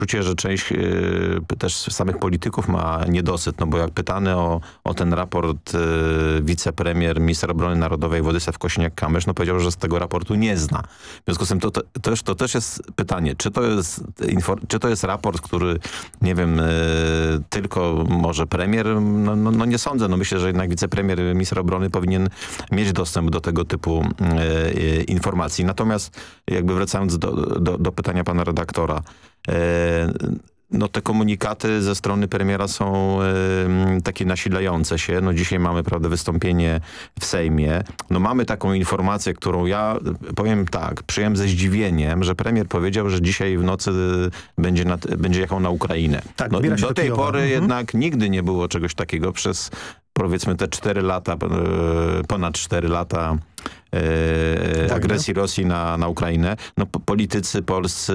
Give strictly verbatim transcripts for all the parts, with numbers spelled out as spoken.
poczucie, że część y, też samych polityków ma niedosyt, no bo jak pytany o, o ten raport y, wicepremier, minister obrony narodowej Władysław Kosiniak-Kamysz, no powiedział, że z tego raportu nie zna. W związku z tym to, to, to, też, to też jest pytanie, czy to jest, czy to jest raport, który, nie wiem, y, tylko może premier? No, no, no nie sądzę. No myślę, że jednak wicepremier, minister obrony powinien mieć dostęp do tego typu y, y, informacji. Natomiast jakby wracając do, do, do pytania pana redaktora, no te komunikaty ze strony premiera są y, takie nasilające się. No dzisiaj mamy, prawda, wystąpienie w Sejmie. No mamy taką informację, którą ja powiem tak, przyjąłem ze zdziwieniem, że premier powiedział, że dzisiaj w nocy będzie, nad, będzie jechał na Ukrainę. Tak, no, do, do tej Kijowa. pory Mhm. jednak nigdy nie było czegoś takiego przez powiedzmy te cztery lata, ponad cztery lata e, agresji Rosji na, na Ukrainę. No, po, politycy polscy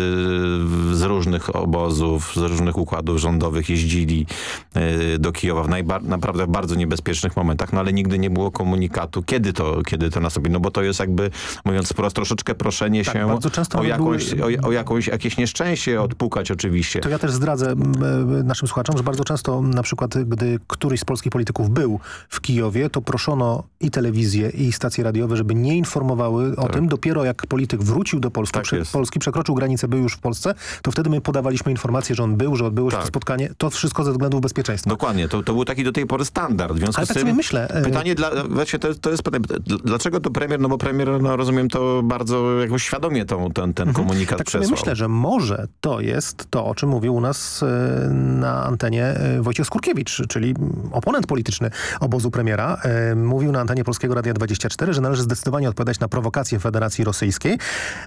z różnych obozów, z różnych układów rządowych jeździli e, do Kijowa w najbar- naprawdę bardzo niebezpiecznych momentach, no ale nigdy nie było komunikatu, kiedy to, kiedy to nastąpi. No bo to jest jakby, mówiąc wprost, troszeczkę proszenie tak, się bardzo często o, jakąś, były... o, o jakąś, jakieś nieszczęście odpukać oczywiście. To ja też zdradzę m, naszym słuchaczom, że bardzo często na przykład, gdy któryś z polskich polityków był w Kijowie, to proszono i telewizję, i stacje radiowe, żeby nie informowały o tak. tym. Dopiero jak polityk wrócił do Polski, Tak prze, jest. Polski, przekroczył granicę, był już w Polsce, to wtedy my podawaliśmy informację, że on był, że odbyło się Tak. to spotkanie. To wszystko ze względów bezpieczeństwa. Dokładnie. To, to był taki do tej pory standard. W związku Ale z tak tym sobie myślę. Pytanie, dla, właśnie to, to jest pytanie, dlaczego to premier? No bo premier, no rozumiem, to bardzo jakoś świadomie tą, ten, ten Mhm. komunikat Tak przesłał. sobie myślę, że może to jest to, o czym mówił u nas e, na antenie e, Wojciech Skurkiewicz, czyli oponent polityczny obozu premiera. E, mówił na antenie Polskiego Radia dwadzieścia cztery, że należy zdecydowanie odpowiadać na prowokacje Federacji Rosyjskiej.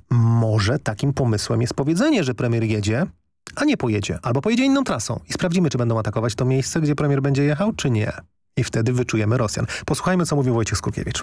Może takim pomysłem jest powiedzenie, że premier jedzie, a nie pojedzie. Albo pojedzie inną trasą i sprawdzimy, czy będą atakować to miejsce, gdzie premier będzie jechał, czy nie. I wtedy wyczujemy Rosjan. Posłuchajmy, co mówił Wojciech Skurkiewicz.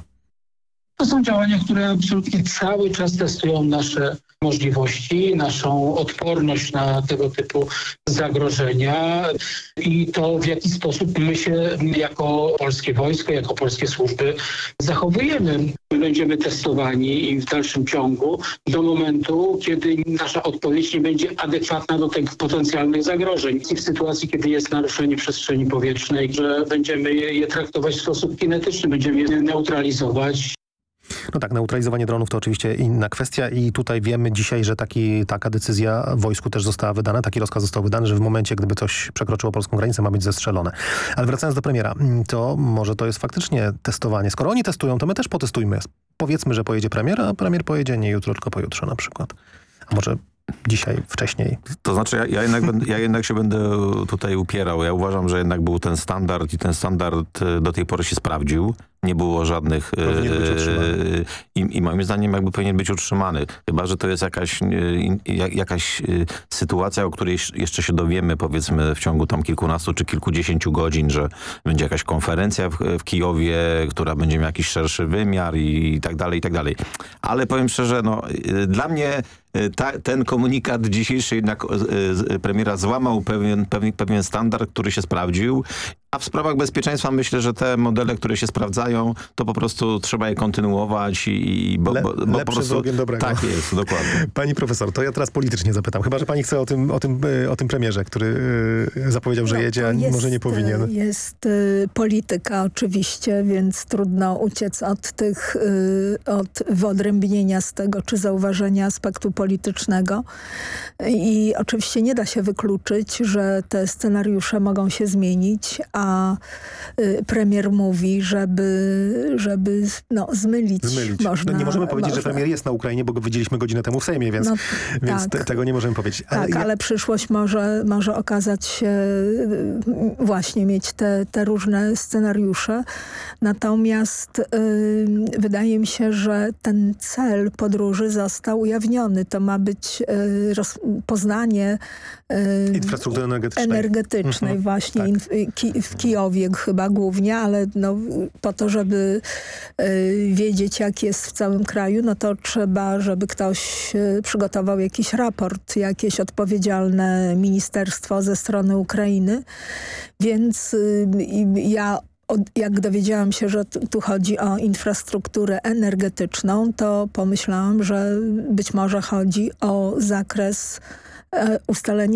To są działania, które absolutnie cały czas testują nasze możliwości, naszą odporność na tego typu zagrożenia i to, w jaki sposób my się jako polskie wojsko, jako polskie służby zachowujemy. My będziemy testowani i w dalszym ciągu do momentu, kiedy nasza odpowiedź nie będzie adekwatna do tych potencjalnych zagrożeń. I w sytuacji, kiedy jest naruszenie przestrzeni powietrznej, że będziemy je, je traktować w sposób kinetyczny, będziemy je neutralizować. No tak, neutralizowanie dronów to oczywiście inna kwestia i tutaj wiemy dzisiaj, że taki, taka decyzja wojsku też została wydana, taki rozkaz został wydany, że w momencie, gdyby coś przekroczyło polską granicę, ma być zestrzelone. Ale wracając do premiera, to może to jest faktycznie testowanie. Skoro oni testują, to my też potestujmy. Powiedzmy, że pojedzie premier, a premier pojedzie nie jutro, tylko pojutrze na przykład. A może dzisiaj, wcześniej. To znaczy ja, ja, jednak będę, ja jednak się będę tutaj upierał. Ja uważam, że jednak był ten standard i ten standard do tej pory się sprawdził. Nie było żadnych... Powinien być utrzymany. I, I moim zdaniem jakby powinien być utrzymany. Chyba, że to jest jakaś, jakaś sytuacja, o której jeszcze się dowiemy, powiedzmy w ciągu tam kilkunastu czy kilkudziesięciu godzin, że będzie jakaś konferencja w, w Kijowie, która będzie miała jakiś szerszy wymiar i, i tak dalej, i tak dalej. Ale powiem szczerze, no dla mnie ta, ten komunikat dzisiejszy jednak y, premiera złamał pewien, pewien, pewien standard, który się sprawdził. A w sprawach bezpieczeństwa myślę, że te modele, które się sprawdzają, to po prostu trzeba je kontynuować i... Bo, Le, bo, bo lepsze po prostu, wrogiem dobrego. Tak jest, dokładnie. Pani profesor, to ja teraz politycznie zapytam. Chyba, że pani chce o tym, o tym, o tym premierze, który y, zapowiedział, że No, jedzie, a jest, może nie powinien. Jest y, polityka oczywiście, więc trudno uciec od tych, y, od wyodrębnienia z tego, czy zauważenia aspektu politycznego. I oczywiście nie da się wykluczyć, że te scenariusze mogą się zmienić, a a y, premier mówi, żeby, żeby no, zmylić. Zmylić. Można, no nie możemy powiedzieć, można. że premier jest na Ukrainie, bo go widzieliśmy godzinę temu w Sejmie, więc, no, więc tak. te, tego nie możemy powiedzieć. Ale tak, ja... ale przyszłość może, może okazać się y, właśnie mieć te, te różne scenariusze. Natomiast y, wydaje mi się, że ten cel podróży został ujawniony. To ma być y, roz, poznanie y, infrastruktury energetycznej. energetycznej mhm. właśnie tak. in, ki, w Kijowie chyba głównie, ale no, po to, żeby y, wiedzieć, jak jest w całym kraju, no to trzeba, żeby ktoś y, przygotował jakiś raport, jakieś odpowiedzialne ministerstwo ze strony Ukrainy. Więc y, ja Od, jak dowiedziałam się, że tu, tu chodzi o infrastrukturę energetyczną, to pomyślałam, że być może chodzi o zakres e, ustalenie